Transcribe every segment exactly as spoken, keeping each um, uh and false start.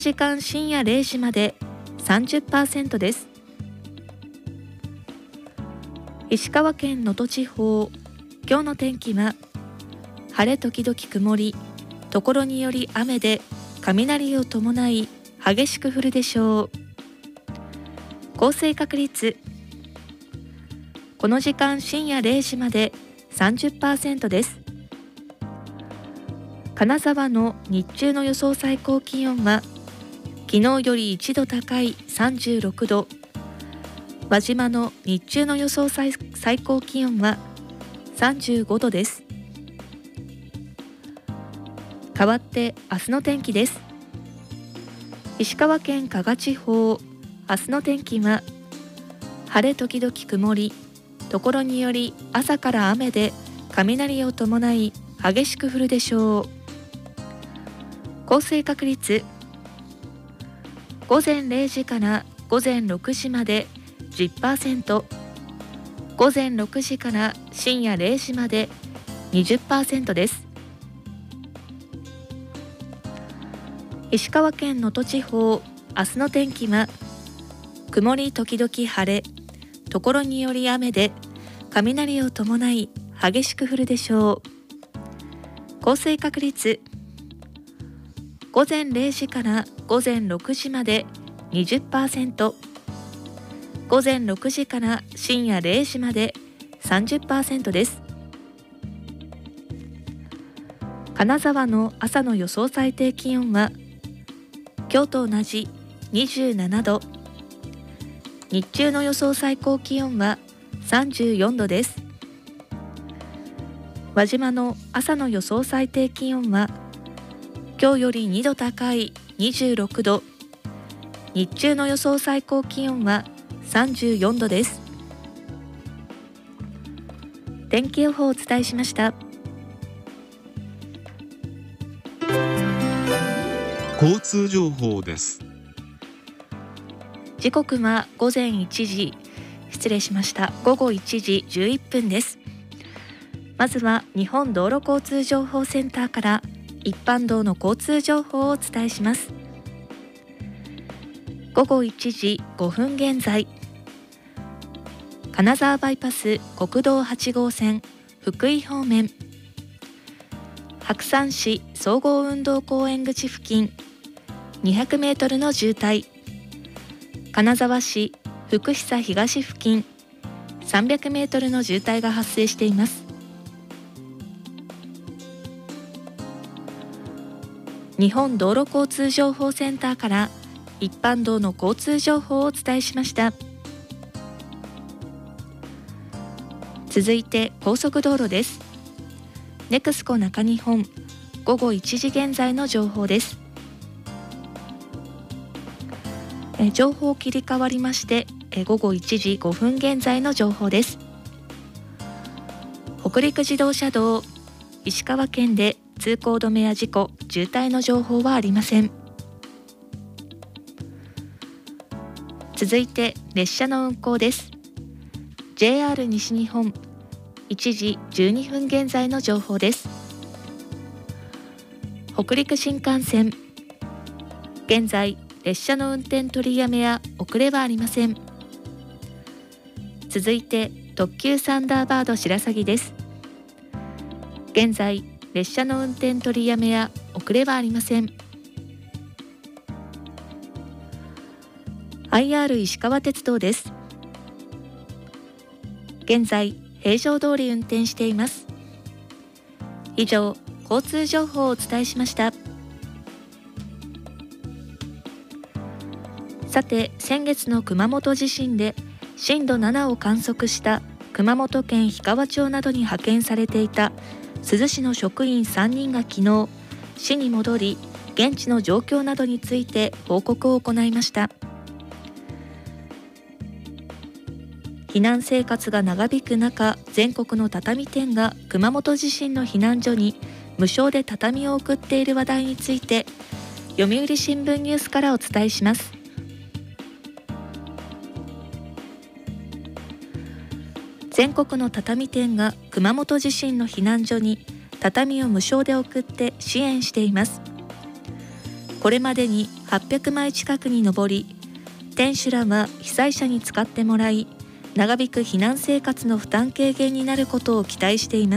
時間深夜れいじまで さんじゅっパーセント です。石川県能登地方、今日の天気は晴れ時々曇り、ところにより雨で雷を伴い激しく降るでしょう。降水確率、この時間深夜れいじまで さんじゅっパーセント です。金沢の日中の予想最高気温は昨日よりいちど高いさんじゅうろくど、輪島の日中の予想 最, 最高気温はさんじゅうごどです。変わって明日の天気です。石川県加賀地方、明日の天気は晴れ時々曇り、ところにより朝から雨で雷を伴い激しく降るでしょう。降水確率、午前れいじから午前ろくじまで じゅっパーセント、午前ろくじから深夜れいじまで にじゅっパーセント です。石川県能登地方、明日の天気は曇り時々晴れ、ところにより雨で雷を伴い激しく降るでしょう。降水確率、午前れいじから午前ろくじまで にじゅっパーセント、午前ろくじから深夜れいじまで さんじゅっパーセント です。金沢の朝の予想最低気温は今日と同じにじゅうななど、日中の予想最高気温はさんじゅうよんどです。輪島の朝の予想最低気温は今日よりにど高いにじゅうろくど、日中の予想最高気温はさんじゅうよんどです。天気予報をお伝えしました。 交通情報です。 時刻は午前いちじ、失礼しました。午後いちじじゅういっぷんです。まずは日本道路交通情報センターから一般道の交通情報をお伝えします。午後いちじごふん現在、金沢バイパス国道はち号線福井方面、白山市総合運動公園口付近にひゃくメートルの渋滞、金沢市福久東付近さんびゃくメートルの渋滞が発生しています。日本道路交通情報センターから一般道の交通情報をお伝えしました。続いて高速道路です。ネクスコ中日本、午後いちじ現在の情報です。え情報切り替わりましてえ午後いちじごふん現在の情報です。北陸自動車道、石川県で通行止めや事故、渋滞の情報はありません。続いて列車の運行です。 ジェイアール 西日本、いちじじゅうにふん現在の情報です。北陸新幹線、現在列車の運転取りやめや遅れはありません。続いて特急サンダーバード白鷺です。現在列車の運転取りやめや遅れはありません。 アイアール 石川鉄道です。現在平常通り運転しています。以上、交通情報をお伝えしました。さて、先月の熊本地震で震度ななを観測した熊本県氷川町などに派遣されていた珠洲市の職員さんにんが昨日、市に戻り、現地の状況などについて報告を行いました。避難生活が長引く中、全国の畳店が熊本地震の避難所に無償で畳を送っている話題について、読売新聞ニュースからお伝えします。全国の畳店が熊本地震の避難所に畳を無償で送って支援しています。 これまでにはっぴゃくまい近くに上り、店主らは被災者に使ってもらい、長引く避難生活の負担軽減になることを期待しています。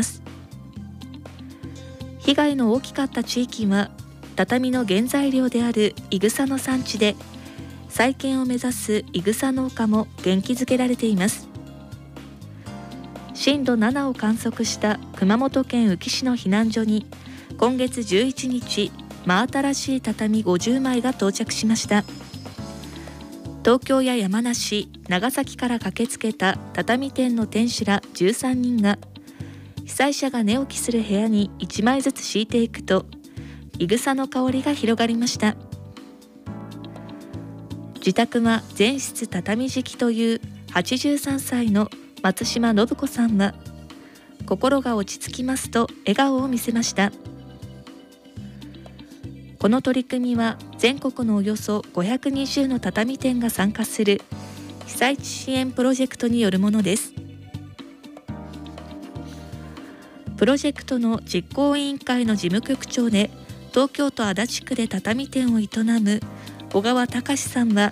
被害の大きかった地域は、畳の原材料であるいぐさの産地で、再建を目指すいぐさ農家も元気づけられています。震度ななを観測した熊本県宇城市の避難所に、今月じゅういちにち、真新しい畳ごじゅうまいが到着しました。東京や山梨、長崎から駆けつけた畳店の店主らじゅうさんにんが、被災者が寝起きする部屋にいちまいずつ敷いていくと、いぐさの香りが広がりました。自宅は全室畳敷きというはちじゅうさんさいの松島信子さんは、心が落ち着きますと笑顔を見せました。この取り組みは全国のおよそごひゃくにじゅうの畳店が参加する被災地支援プロジェクトによるものです。プロジェクトの実行委員会の事務局長で、東京都足立区で畳店を営む小川隆さんは、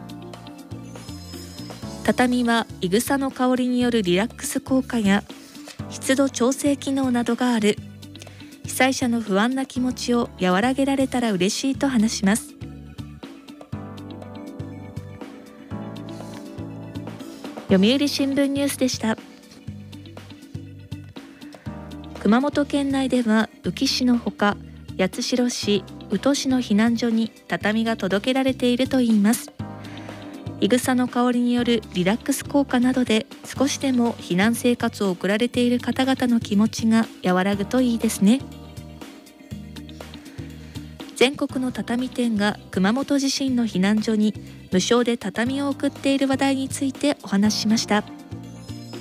畳はいぐさの香りによるリラックス効果や湿度調整機能などがある。被災者の不安な気持ちを和らげられたら嬉しいと話します。読売新聞ニュースでした。熊本県内では宇城市のほか、八代市、宇土市の避難所に畳が届けられているといいます。いぐさの香りによるリラックス効果などで、少しでも避難生活を送られている方々の気持ちが和らぐといいですね。全国の畳店が熊本地震の避難所に無償で畳を送っている話題についてお話ししました。